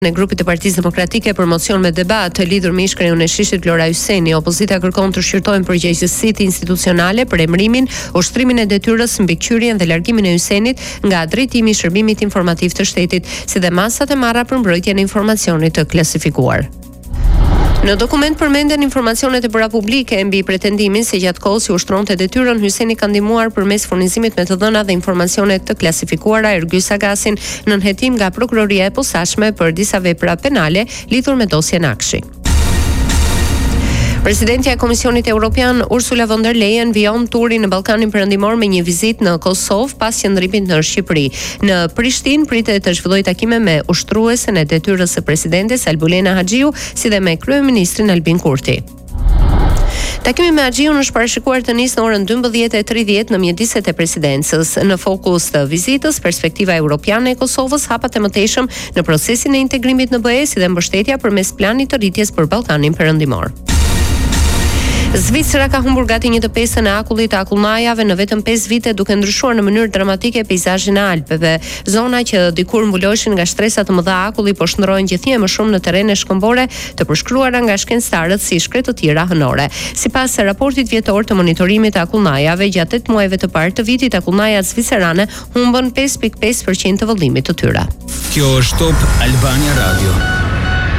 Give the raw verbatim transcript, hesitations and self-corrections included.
Në grupit të Partisë Demokratike promocion me debat të lidhur me ish-kreun e Shishit Lora Hyseni, opozita kërkon të shqyrtojnë përgjegjësitë institucionale për emërimin, ushtrimin e detyrës, mbikëqyrjen dhe largimin e Hysenit nga drejtimi i shërbimit informativ të shtetit, si dhe masat e marra për mbrojtjen e informacionit të klasifikuar. Në dokument përmenden informacionet e bëra publike mbi pretendimin se gjatë kohës që ushtronte detyrën, Hyseni ka ndihmuar përmes furnizimit me të dhëna dhe informacione të klasifikuara Ergyll Sagasin në nënhetim nga prokuroria e posaçme për disa vepra penale lidhur me dosjen Akshi. Presidentja e Komisionit Evropian Ursula von der Leyen vijon turin në Ballkanin Perëndimor me një vizitë në Kosovë pas qëndrimit në Shqipëri. Në Prishtinë pritet të zhvillojë takime me ushtruesen e detyrës së presidentes Albulena Haxhiu, si dhe me kryeministrin Albin Kurti. Takimi me Haxhiun është parashikuar të nisë në orën dymbëdhjetë e tridhjetë në mjediset e presidencës. Në fokus të vizitës, perspektiva europiane e Kosovës, hapat e mëtejshëm në procesin e integrimit në B E, si dhe mbështetja përmes planit të rritjes për Ballkanin Perëndimor. Zvicra ka humbur gati një të pesën e akullit të akullnajave në vetëm pesë vite, duke ndryshuar në mënyrë dramatike peizazhin e Alpeve. Zona që dikur mbuloheshin nga shtresa të mëdha akulli po shndrohen gjithnjë më shumë në terrene shkëmbore të përshkruara nga shkencëtarët si shkret të tjera hënore. Sipas raportit vjetor të monitorimit të akullnajave, gjatë tetë muajve të parë të vitit, akullnajat zvicerane humbën pesë pikë pesë përqind të vëllimit të tyre. Kjo është Top Albania Radio.